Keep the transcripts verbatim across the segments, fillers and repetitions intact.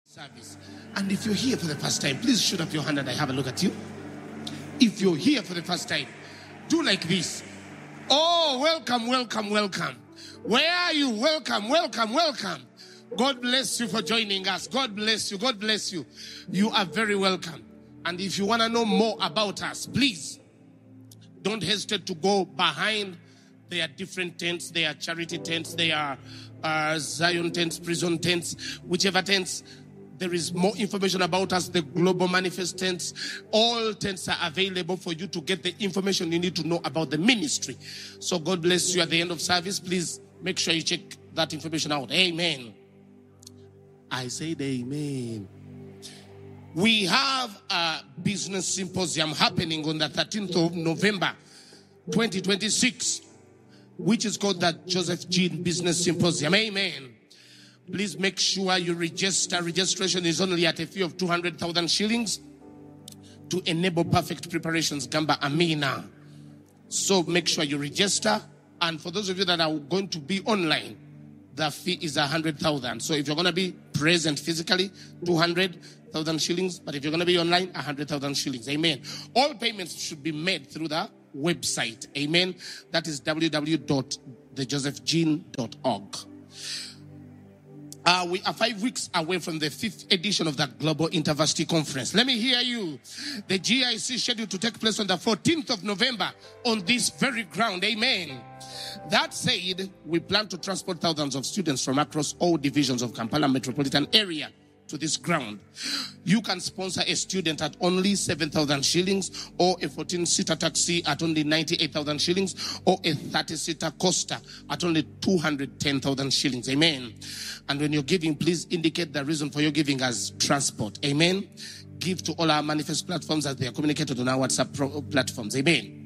Service. And if you're here for the first time, please shoot up your hand and I have a look at you. If you're here for the first time, do like this. Oh, welcome, welcome, welcome. Where are you? Welcome, welcome, welcome. God bless you for joining us. God bless you. God bless you. You are very welcome. And if you want to know more about us, please don't hesitate to go behind. There are different tents. There are charity tents. There are uh, Zion tents, prison tents, whichever tents. There is more information about us, the Global Manifest tents. All tents are available for you to get the information you need to know about the ministry. So God bless you at the end of service. Please make sure you check that information out. Amen. I said amen. We have a business symposium happening on the thirteenth of November, twenty twenty-six, which is called the Joseph Jean Business Symposium. Amen. Please make sure you register. Registration is only at a fee of two hundred thousand shillings to enable perfect preparations. Gamba Amina. So make sure you register. And for those of you that are going to be online, the fee is one hundred thousand. So if you're going to be present physically, two hundred thousand shillings. But if you're going to be online, one hundred thousand shillings. Amen. All payments should be made through the website. Amen. That is w w w dot the joseph jean dot org. Uh, we are five weeks away from the fifth edition of the Global InterVarsity Conference. Let me hear you. The G I C is scheduled to take place on the fourteenth of November on this very ground. Amen. That said, we plan to transport thousands of students from across all divisions of Kampala metropolitan area to this ground. You can sponsor a student at only seven thousand shillings, or a fourteen-seater taxi at only ninety-eight thousand shillings, or a thirty-seater coaster at only two hundred ten thousand shillings. Amen. And when you're giving, please indicate the reason for your giving as transport. Amen. Give to all our manifest platforms as they are communicated on our WhatsApp pro- platforms. Amen.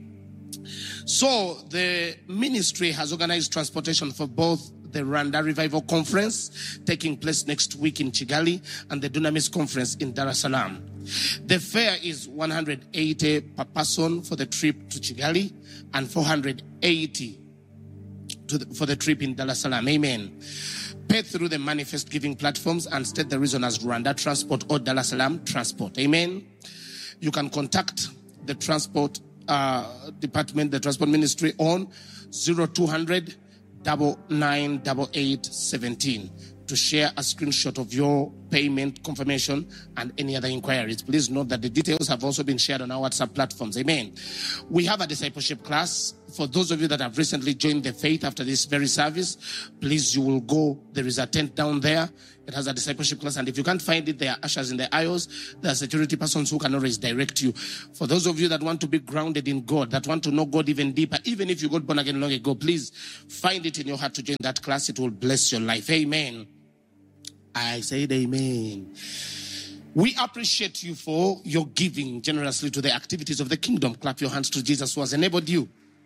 So the ministry has organized transportation for both the Rwanda Revival Conference taking place next week in Kigali and the Dunamis Conference in Dar es Salaam. The fare is one hundred eighty per person for the trip to Kigali and four hundred eighty to the, for the trip in Dar es Salaam. Amen. Pay through the manifest giving platforms and state the reason as Rwanda Transport or Dar es Salaam Transport. Amen. You can contact the transport uh, department, the transport ministry on zero two hundred double nine double eight seventeen to share a screenshot of your payment confirmation and any other inquiries. Please note that the details have also been shared on our WhatsApp platforms. Amen. We have a discipleship class. For those of you that have recently joined the faith after this very service, please, you will go. There is a tent down there. It has a discipleship class. And if you can't find it, there are ushers in the aisles. There are security persons who can always direct you. For those of you that want to be grounded in God, that want to know God even deeper, even if you got born again long ago, please find it in your heart to join that class. It will bless your life. Amen. I said amen. We appreciate you for your giving generously to the activities of the kingdom. Clap your hands to Jesus who has enabled you.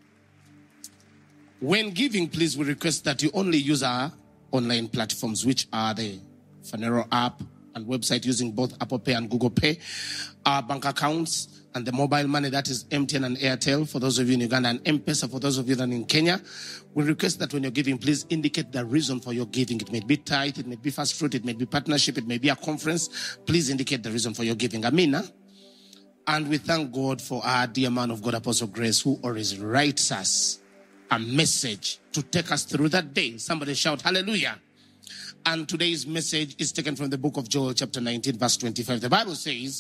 When giving, please, we request that you only use our online platforms, which are the Phaneroo app and website using both Apple Pay and Google Pay, our bank accounts, and the mobile money, that is M T N and Airtel for those of you in Uganda, and M-Pesa for those of you that are in Kenya. We request that when you're giving, please indicate the reason for your giving. It may be tithe, it may be fast fruit, it may be partnership, it may be a conference. Please indicate the reason for your giving. Amina. And we thank God for our dear man of God, Apostle Grace, who always writes us a message to take us through that day. Somebody shout hallelujah. And today's message is taken from the book of Joel, chapter nineteen, verse twenty-five. The Bible says,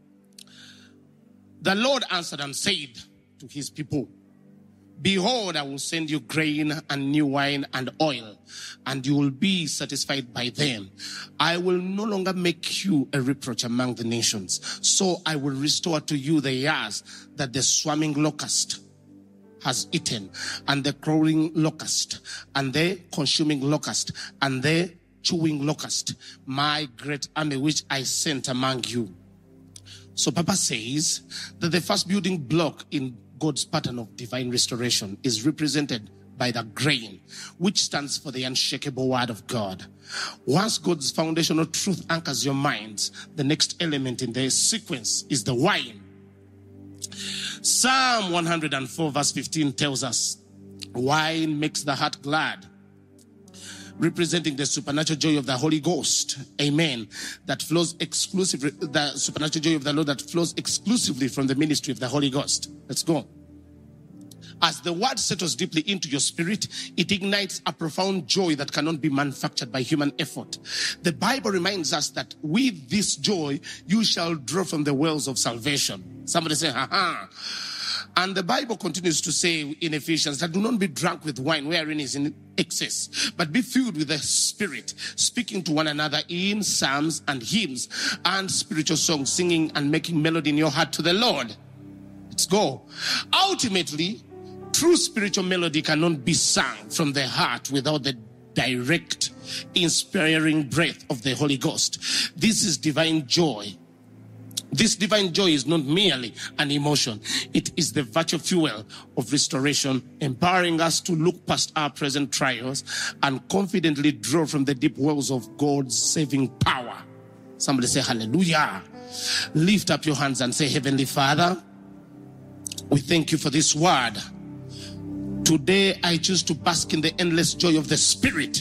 the Lord answered and said to his people, behold, I will send you grain and new wine and oil, and you will be satisfied by them. I will no longer make you a reproach among the nations. So I will restore to you the years that the swarming locust has eaten, and the crawling locust, and the consuming locust, and the chewing locust, my great army which I sent among you. So Papa says that the first building block in God's pattern of divine restoration is represented by the grain, which stands for the unshakable word of God. Once God's foundational truth anchors your minds, the next element in the sequence is the wine. Psalm one hundred four verse fifteen tells us, wine makes the heart glad, representing the supernatural joy of the Holy Ghost. Amen. That flows exclusively, the supernatural joy of the Lord that flows exclusively from the ministry of the Holy Ghost. Let's go. As the word settles deeply into your spirit, it ignites a profound joy that cannot be manufactured by human effort. The Bible reminds us that with this joy, you shall draw from the wells of salvation. Somebody say, ha ha. And the Bible continues to say in Ephesians that do not be drunk with wine wherein is in excess, but be filled with the Spirit, speaking to one another in psalms and hymns and spiritual songs, singing and making melody in your heart to the Lord. Let's go. Ultimately, true spiritual melody cannot be sung from the heart without the direct, inspiring breath of the Holy Ghost. This is divine joy. This divine joy is not merely an emotion. It is the virtual fuel of restoration, empowering us to look past our present trials and confidently draw from the deep wells of God's saving power. Somebody say hallelujah. Lift up your hands and say, Heavenly Father, we thank you for this word. Today I choose to bask in the endless joy of the Spirit.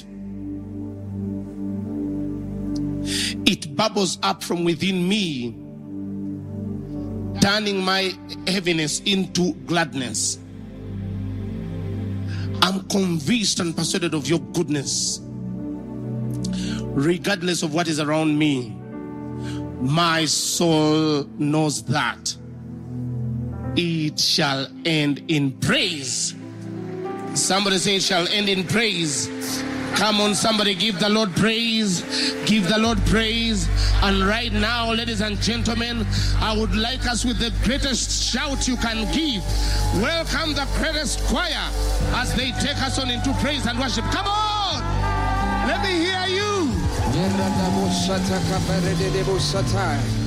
It bubbles up from within me, turning my heaviness into gladness. I'm convinced and persuaded of your goodness. Regardless of what is around me, my soul knows that it shall end in praise. Somebody say it shall end in praise. Come on, somebody, give the Lord praise. Give the Lord praise. And right now, ladies and gentlemen, I would like us with the greatest shout you can give. Welcome the greatest choir as they take us on into praise and worship. Come on! Let me hear you.